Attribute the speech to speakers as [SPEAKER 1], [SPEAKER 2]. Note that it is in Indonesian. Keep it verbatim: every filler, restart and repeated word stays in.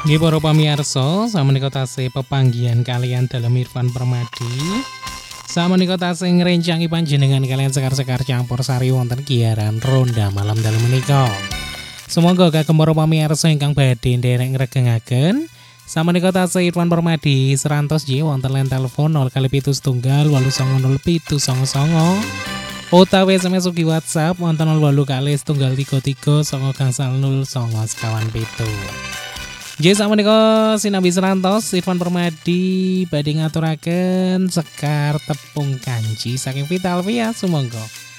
[SPEAKER 1] Nggih para pamirsa, sameneika tasih pepanggihan kalian dalam Irfan Permadi. Sameneika tasih ngrencangi panjenengan kalian sekar-sekar campur sari wonten giaran ronda malam dalu menika. Sumangga kagem para pamirsa ingkang badhe nderek ngregengaken, sameneika tasih Irfan Permadi serantos nggih wonten line telepon nol kali pitu setunggal wolu sanga nol pitu sanga sanga utawi S M S ugi WhatsApp wonten nol wolu kali setunggal tiga tiga sanga gangsal nol sanga sekawan pitu. Nggih sakmenika sinambi serantos Irfan Permadi badhe ngaturaken sekar tepung kanji saking Vital Via sumangga.